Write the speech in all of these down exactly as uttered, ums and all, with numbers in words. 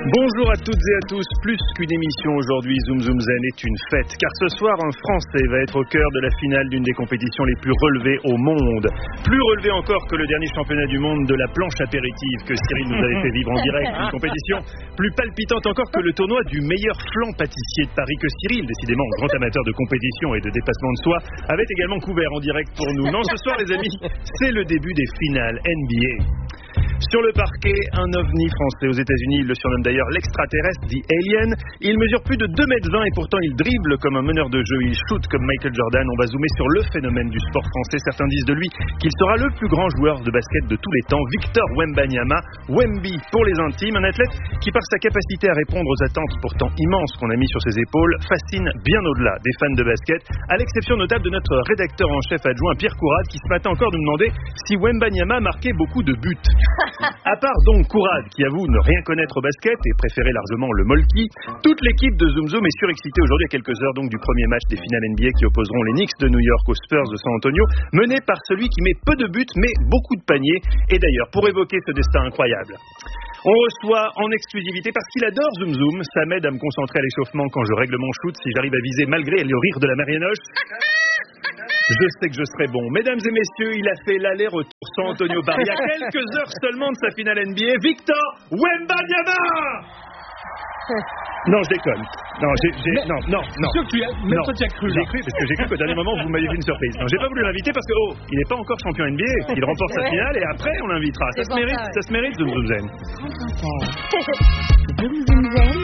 Bonjour à toutes et à tous. Plus qu'une émission aujourd'hui, Zoom Zoom Zen est une fête. Car ce soir, un Français va être au cœur de la finale d'une des compétitions les plus relevées au monde. Plus relevé encore que le dernier championnat du monde de la planche apéritive que Cyril nous avait fait vivre en direct. Une compétition plus palpitante encore que le tournoi du meilleur flan pâtissier de Paris que Cyril, décidément grand amateur de compétition et de dépassement de soi, avait également couvert en direct pour nous. Non, ce soir les amis, c'est le début des finales N B A. Sur le parquet, un ovni français. Aux États-Unis, il le surnomme d'ailleurs l'extraterrestre, The Alien. Il mesure plus de deux mètres vingt et pourtant il dribble comme un meneur de jeu. Il shoot comme Michael Jordan. On va zoomer sur le phénomène du sport français. Certains disent de lui qu'il sera le plus grand joueur de basket de tous les temps. Victor Wembanyama, Wemby pour les intimes. Un athlète qui, par sa capacité à répondre aux attentes pourtant immenses qu'on a mis sur ses épaules, fascine bien au-delà des fans de basket. À l'exception notable de notre rédacteur en chef adjoint Pierre Courade, qui ce matin encore nous demandait si Wembanyama marquait beaucoup de buts. À part donc Courade, qui avoue ne rien connaître au basket et préférer largement le molki, toute l'équipe de Zoom Zoom est surexcitée aujourd'hui à quelques heures donc du premier match des finales N B A qui opposeront les Knicks de New York aux Spurs de San Antonio, mené par celui qui met peu de buts mais beaucoup de paniers. Et d'ailleurs, pour évoquer ce destin incroyable, on reçoit en exclusivité, parce qu'il adore Zoom Zoom, ça m'aide à me concentrer à l'échauffement quand je règle mon shoot, si j'arrive à viser malgré le rire de la Marianoche. Je sais que je serai bon. Mesdames et messieurs, il a fait l'aller-retour San Antonio Paris il y a quelques heures seulement de sa finale N B A. Victor Wembanyama. Non, je déconne. Non, j'ai, j'ai, non, non, non. Sûr que tu as, même non. toi tu as cru. J'ai cru parce que j'ai cru qu'au dernier moment vous m'aviez fait une surprise. Non, j'ai pas voulu l'inviter parce que oh, il n'est pas encore champion N B A. Il remporte sa finale et après on l'invitera. Ça se mérite, ça, ouais. ça se mérite, Zoom Zoom Zen. Zoom Zoom Zen.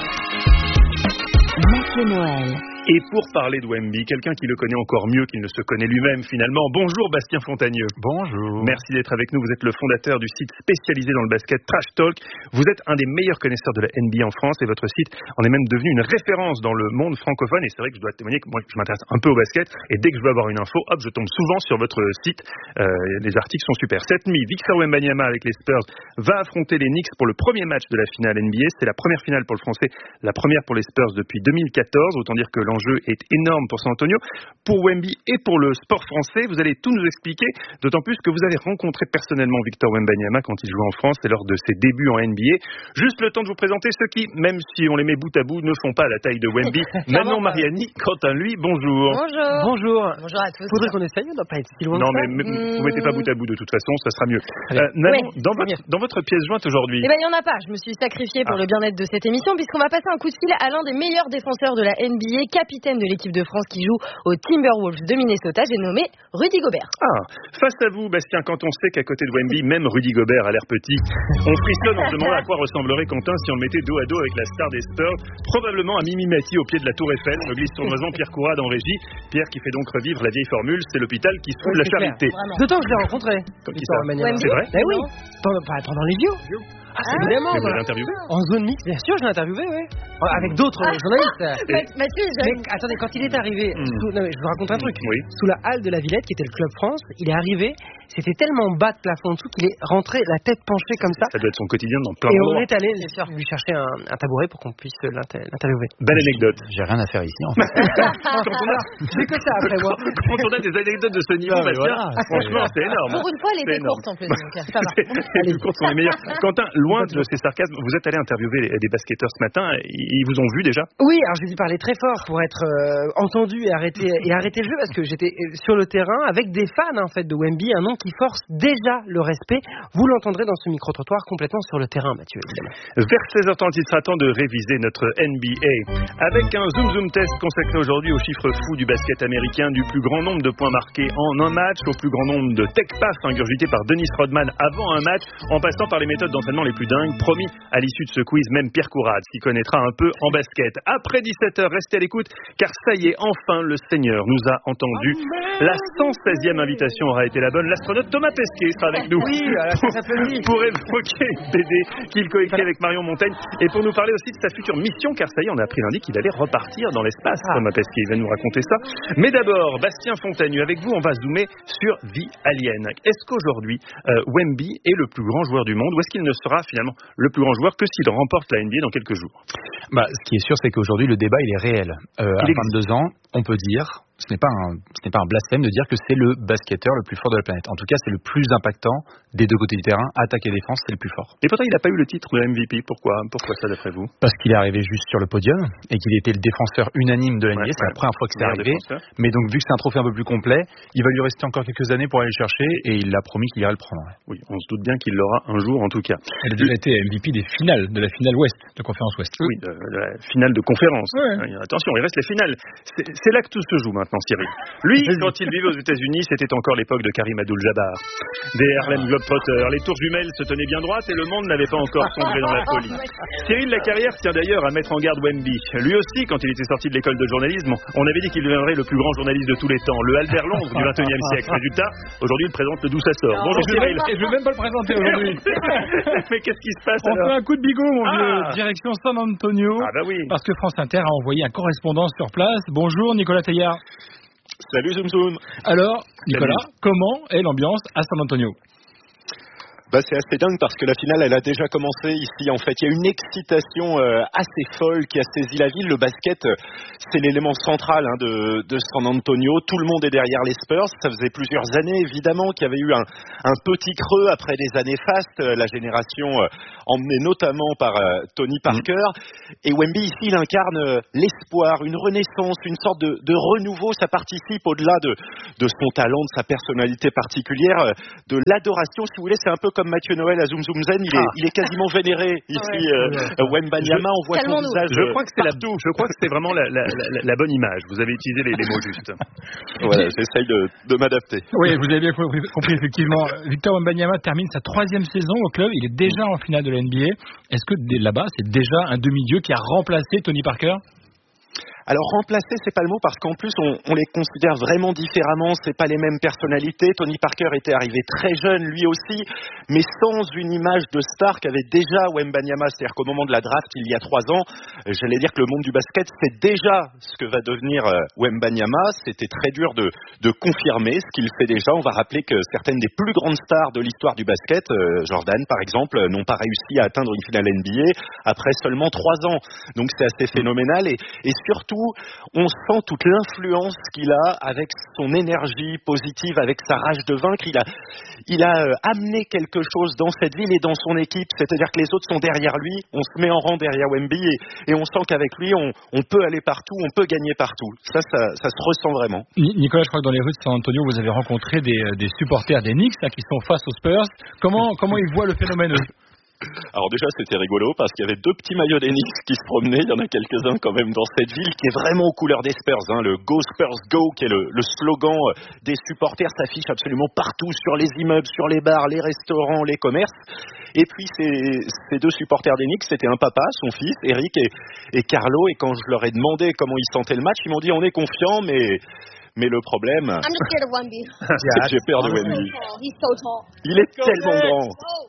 Mathieu Noël. Et pour parler de Wemby, quelqu'un qui le connaît encore mieux qu'il ne se connaît lui-même finalement. Bonjour Bastien Fontagneux. Bonjour. Merci d'être avec nous. Vous êtes le fondateur du site spécialisé dans le basket Trash Talk. Vous êtes un des meilleurs connaisseurs de la N B A en France et votre site en est même devenu une référence dans le monde francophone. Et c'est vrai que je dois témoigner que moi je m'intéresse un peu au basket et dès que je veux avoir une info, hop, je tombe souvent sur votre site. Euh, les articles sont super. Cette nuit, Victor Wembanyama avec les Spurs va affronter les Knicks pour le premier match de la finale N B A. C'est la première finale pour le Français, la première pour les Spurs depuis deux mille quatorze. Autant dire que l'enjeu est énorme pour San Antonio, pour Wemby et pour le sport français. Vous allez tout nous expliquer, d'autant plus que vous avez rencontré personnellement Victor Wembanyama quand il jouait en France et lors de ses débuts en N B A. Juste le temps de vous présenter ceux qui, même si on les met bout à bout, ne font pas la taille de Wemby. Manon Mariani, quant à lui, bonjour. Bonjour. Bonjour. Bonjour à tous. Faudrait qu'on essaye, on doit pas être si loin. Non, que ça. mais mmh. vous mettez pas bout à bout de toute façon, ça sera mieux. Euh, Manon, oui, dans, votre, dans votre pièce jointe aujourd'hui. Eh ben, il y en a pas. Je me suis sacrifiée pour ah. le bien-être de cette émission puisqu'on va passer un coup de fil à l'un des meilleurs défenseurs de la N B A, capitaine de l'équipe de France qui joue aux Timberwolves de Minnesota. J'ai nommé Rudy Gobert. Ah, face à vous, Bastien, quand on sait qu'à côté de Wemby, même Rudy Gobert a l'air petit, on frissonne en se demandant à quoi ressemblerait Quentin si on le mettait dos à dos avec la star des Spurs, probablement à Mimi Mati au pied de la Tour Eiffel. Me glisse sournoisement Pierre Courade en régie. Pierre qui fait donc revivre la vieille formule, c'est l'hôpital qui se fout oui, de la charité. D'autant que je l'ai rencontré. Comme qui ça C'est vrai? Ben oui. Pendant, pendant les vieux. Ah, c'est ah, évidemment. Vous l'avez interviewé? En zone mixte, bien sûr, je l'ai interviewé, oui. Avec d'autres ah, journalistes. Et... Mathieu, mais attendez, quand il est arrivé, mm. sous, non, mais je vous raconte un truc. Oui. Sous la halle de la Villette, qui était le Club France, il est arrivé, c'était tellement bas de plafond en dessous qu'il est rentré la tête penchée comme ça. Ça doit être son quotidien dans plein de endroits. Et on est allé lui chercher un, un tabouret pour qu'on puisse l'interviewer. Belle anecdote. J'ai rien à faire ici en fait. Quand on a, j'ai que ça après moi. Quand on a des anecdotes de ce niveau, non, Bastien, voilà, franchement, c'est énorme. Pour une fois, elle était courte en plus. Donc, ça va. Les courtes sont les meilleures. Quentin, loin de ces sarcasmes, vous êtes allé interviewer des basketteurs ce matin. Ils vous ont vu déjà? Oui, alors j'ai dû parler très fort pour être euh, entendu et arrêter, et arrêter le jeu parce que j'étais sur le terrain avec des fans en fait de Wemby, un nom qui force déjà le respect. Vous l'entendrez dans ce micro-trottoir complètement sur le terrain, Mathieu, évidemment. Vers seize heures trente, il sera temps de réviser notre N B A avec un Zoom Zoom test consacré aujourd'hui aux chiffres fous du basket américain, du plus grand nombre de points marqués en un match au plus grand nombre de tech passes ingurgités par Dennis Rodman avant un match, en passant par les méthodes d'entraînement les plus dingues. Promis, à l'issue de ce quiz, même Pierre Courade s'y connaîtra un peu en basket. Après dix-sept heures, restez à l'écoute, car ça y est, enfin, le Seigneur nous a entendus. La cent seizième invitation aura été la bonne. L'astronaute Thomas Pesquet sera avec nous. Oui, alors ça s'applaudit. Pour évoquer B D qu'il coécrit avec Marion Montaigne et pour nous parler aussi de sa future mission, car ça y est, on a appris lundi qu'il allait repartir dans l'espace. Ah. Thomas Pesquet, il va nous raconter ça. Mais d'abord, Bastien Fontagneux, avec vous, on va zoomer sur The Alien. Est-ce qu'aujourd'hui, euh, Wemby est le plus grand joueur du monde, ou est-ce qu'il ne sera finalement le plus grand joueur que s'il remporte la N B A dans quelques jours? Bah, ce qui est sûr, c'est qu'aujourd'hui, le débat, il est réel. Euh, à vingt-deux ans, on peut dire, ce n'est pas un, ce n'est pas un blasphème de dire que c'est le basketteur le plus fort de la planète. En tout cas, c'est le plus impactant des deux côtés du terrain. Attaque et défense, c'est le plus fort. Et pourtant, il n'a pas eu le titre de M V P. Pourquoi Pourquoi ça, d'après vous? Parce qu'il est arrivé juste sur le podium et qu'il était le défenseur unanime de l'N B A. Ouais, c'est ouais. la première fois que c'est Meilleur arrivé. défenseur. Mais donc, vu que c'est un trophée un peu plus complet, il va lui rester encore quelques années pour aller le chercher et il a promis qu'il irait le prendre. Oui, on se doute bien qu'il l'aura un jour, en tout cas. Elle a déjà été M V P des finales, de la finale Ouest, de conférence Ouest. Oui, de, de la finale de conférence. Ouais. Attention, il reste les finales. C'est, c'est là que tout se joue maintenant, Cyril. Lui, quand il vivait aux États-Unis, c'était encore l'époque de Karim Abdul-Jabbar. Des Harlem Globetrotters, les tours jumelles se tenaient bien droites et le monde n'avait pas encore sombré dans la folie. Cyril, la carrière tient d'ailleurs à mettre en garde Wemby. Lui aussi, quand il était sorti de l'école de journalisme, on avait dit qu'il deviendrait le plus grand journaliste de tous les temps, le Albert Londres du vingt et unième siècle. Résultat, aujourd'hui, il présente le D'où ça sort. Bonjour Et je Cyril. ne veux même pas le présenter aujourd'hui. Mais qu'est-ce qui se passe On alors? fait un coup de bigot, mon Ah. vieux. Direction San Antonio. Ah bah oui. Parce que France Inter a envoyé un correspondant sur place. Bonjour Nicolas Teilhard. Salut Zoom Zoom. Alors, Nicolas, Salut. comment est l'ambiance à San Antonio? Bah, c'est assez dingue parce que la finale elle a déjà commencé ici. En fait, il y a une excitation euh, assez folle qui a saisi la ville. Le basket, euh, c'est l'élément central hein, de, de San Antonio. Tout le monde est derrière les Spurs. Ça faisait plusieurs années évidemment qu'il y avait eu un, un petit creux après les années fastes. Euh, la génération euh, emmenée notamment par euh, Tony Parker. Mmh. Et Wemby ici, il incarne euh, l'espoir, une renaissance, une sorte de, de renouveau. Ça participe au-delà de, de son talent, de sa personnalité particulière, euh, de l'adoration. Si vous voulez, c'est un peu comme Comme Mathieu Noël à Zoom Zoom Zen, il est, Ah. il est quasiment vénéré ici. Euh, Wembanyama, on voit son Calmons-nous. visage. Je crois que c'est la, partout. je crois que c'est vraiment la, la, la, la bonne image. Vous avez utilisé les, les mots justes. Voilà, j'essaye de, de m'adapter. Oui, vous avez bien compris, compris, effectivement. Victor Wembanyama termine sa troisième saison au club. Il est déjà en finale de la N B A. Est-ce que dès là-bas, c'est déjà un demi-dieu qui a remplacé Tony Parker? Alors remplacer, c'est pas le mot parce qu'en plus on, on les considère vraiment différemment. C'est pas les mêmes personnalités. Tony Parker était arrivé très jeune, lui aussi, mais sans une image de star qu'avait déjà Wembanyama. C'est-à-dire qu'au moment de la draft, il y a trois ans, j'allais dire que le monde du basket sait déjà ce que va devenir Wembanyama. C'était très dur de, de confirmer ce qu'il fait déjà. On va rappeler que certaines des plus grandes stars de l'histoire du basket, euh, Jordan par exemple, n'ont pas réussi à atteindre une finale N B A après seulement trois ans. Donc c'est assez phénoménal et, et surtout on sent toute l'influence qu'il a avec son énergie positive, avec sa rage de vaincre. Il a, il a euh, amené quelque chose dans cette ville et dans son équipe, c'est-à-dire que les autres sont derrière lui, on se met en rang derrière Wemby et, et on sent qu'avec lui, on, on peut aller partout, on peut gagner partout. Ça, ça, ça se ressent vraiment. Nicolas, je crois que dans les rues de San Antonio, vous avez rencontré des, des supporters des Knicks là, qui sont face aux Spurs. Comment, comment ils voient le phénomène eux? Alors déjà c'était rigolo parce qu'il y avait deux petits maillots des Knicks qui se promenaient, il y en a quelques-uns quand même dans cette ville qui est vraiment aux couleurs des Spurs, hein. Le Go Spurs Go qui est le, le slogan des supporters s'affiche absolument partout sur les immeubles, sur les bars, les restaurants, les commerces. Et puis ces, ces deux supporters des Knicks, c'était un papa, son fils, Eric et, et Carlo, et quand je leur ai demandé comment ils sentaient le match, ils m'ont dit on est confiants mais... Mais le problème, I'm just scared of Wemby. c'est que j'ai peur de Wemby. He's so tall. Il est tellement grand.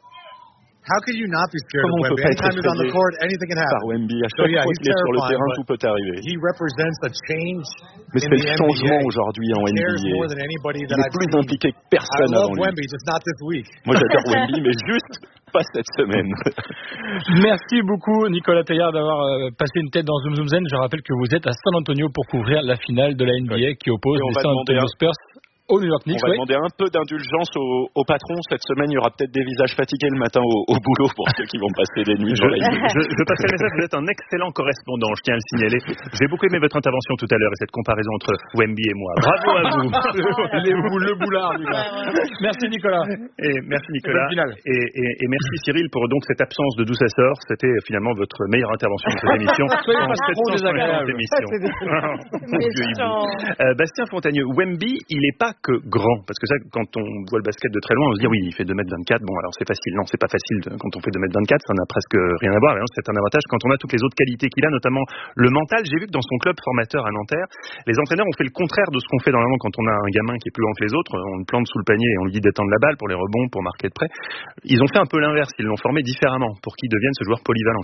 How could you not be scared Comment of on peut Wemby? pas être Anytime he's on the effrayé court, anything can par happen. Wemby? À So chaque yeah, fois he's qu'il est sur le terrifying, terrain, but tout peut arriver. He represents a change Mais in c'est the le N B A. changement aujourd'hui en He N B cares more A. than anybody Il that est I've plus seen. impliqué que I personne love avant lui. Wemby, just not this week. Moi j'adore Wemby, mais juste pas cette semaine. Merci beaucoup Nicolas Teilhard d'avoir euh, passé une tête dans Zoom Zoom Zen. Je rappelle que vous êtes à San Antonio pour couvrir la finale de la N B A qui oppose Et on les va San demander Antonio un- Spurs au New York On Knicks. va ouais. demander un peu d'indulgence au, au patron. Cette semaine, il y aura peut-être des visages fatigués le matin au, au boulot pour ceux qui vont passer des nuits Je, dans la je, nuit. je, je passerai le message, vous êtes un excellent correspondant, je tiens à le signaler. J'ai beaucoup aimé votre intervention tout à l'heure et cette comparaison entre Wemby et moi. Bravo à vous. Il est où, le boulard du gars. Merci Nicolas. Et merci Nicolas. bonne finale. Et, et, et merci Cyril pour donc cette absence de D'où ça sort. C'était finalement votre meilleure intervention de cette émission. Soyez En pas sept trop cent cinquante désagréable. émissions. Mon vieux hibou. Euh, Bastien Fontanieu, Wemby, il n'est pas que grand. Parce que ça, quand on voit le basket de très loin, on se dit oui, il fait deux mètres vingt-quatre. Bon, alors c'est facile. Non, c'est pas facile de- quand on fait deux mètres vingt-quatre. Ça n'a presque rien à voir. Mais non, c'est un avantage quand on a toutes les autres qualités qu'il a, notamment le mental. J'ai vu que dans son club formateur à Nanterre, les entraîneurs ont fait le contraire de ce qu'on fait normalement quand on a un gamin qui est plus grand que les autres. On le plante sous le panier et on lui dit d'étendre la balle pour les rebonds, pour marquer de près. Ils ont fait un peu l'inverse. Ils l'ont formé différemment pour qu'il devienne ce joueur polyvalent qu'il est.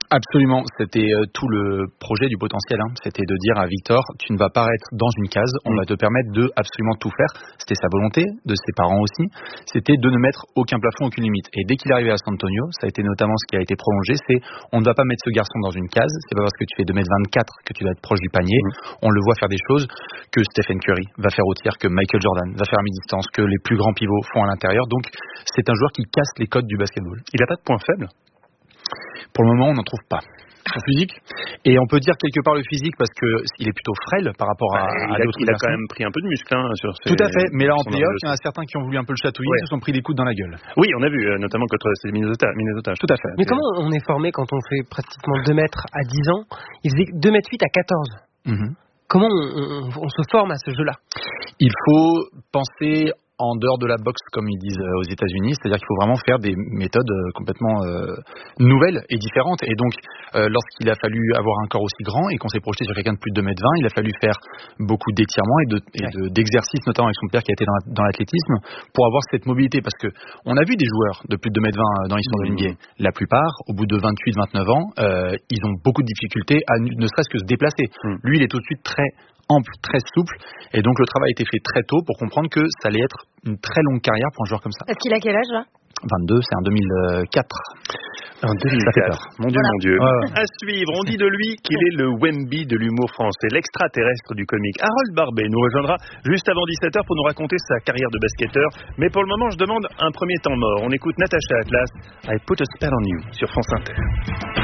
Absolument, c'était euh, tout le projet du potentiel. Hein. C'était de dire à Victor, tu ne vas pas être dans une case, on mmh. va te permettre de absolument tout faire. C'était sa volonté, de ses parents aussi. C'était de ne mettre aucun plafond, aucune limite. Et dès qu'il est arrivé à San Antonio, ça a été notamment ce qui a été prolongé, c'est on ne va pas mettre ce garçon dans une case. C'est pas parce que tu fais deux mètres vingt-quatre que tu vas être proche du panier. Mmh. On le voit faire des choses que Stephen Curry va faire au tir, que Michael Jordan va faire à mi-distance, que les plus grands pivots font à l'intérieur. Donc c'est un joueur qui casse les codes du basketball. Il n'a pas de point faible? Pour le moment, on n'en trouve pas. Son physique. Et on peut dire quelque part le physique parce qu'il est plutôt frêle par rapport à, bah, à il d'autres a, il a garçons. quand même pris un peu de muscle hein, sur ses... Tout à fait, mais là en playoff, il y en a certains qui ont voulu un peu le chatouiller, ouais. se sont pris des coups dans la gueule. Oui, on a vu, euh, notamment contre Minnesota, Minnesota. Tout à fait. Mais comment on est formé quand on fait pratiquement deux mètres à dix ans? Il faisait deux mètres huit à quatorze. Mm-hmm. Comment on, on, on se forme à ce jeu-là? Il faut penser en dehors de la boxe, comme ils disent aux États-Unis, c'est-à-dire qu'il faut vraiment faire des méthodes complètement euh, nouvelles et différentes. Et donc, euh, lorsqu'il a fallu avoir un corps aussi grand et qu'on s'est projeté sur quelqu'un de plus de deux mètres vingt, il a fallu faire beaucoup d'étirements et, de, et de, d'exercices, notamment avec son père qui a été dans, dans l'athlétisme, pour avoir cette mobilité. Parce que on a vu des joueurs de plus de deux mètres vingt dans l'histoire mmh. de l'N B A. La plupart, au bout de vingt-huit vingt-neuf ans, euh, ils ont beaucoup de difficultés à ne serait-ce que se déplacer. Mmh. Lui, il est tout de suite très ample, très souple, et donc le travail a été fait très tôt pour comprendre que ça allait être une très longue carrière pour un joueur comme ça. Est-ce qu'il a quel âge là? vingt-deux, c'est en deux mille quatre. En deux mille quatre. Mon Dieu, voilà. mon Dieu. Ouais. À suivre, on dit de lui qu'il est le Wemby de l'humour français, l'extraterrestre du comique. Harold Barbet nous rejoindra juste avant dix-sept heures pour nous raconter sa carrière de basketteur. Mais pour le moment, je demande un premier temps mort. On écoute Natacha Atlas, I Put a Spell on You sur France Inter.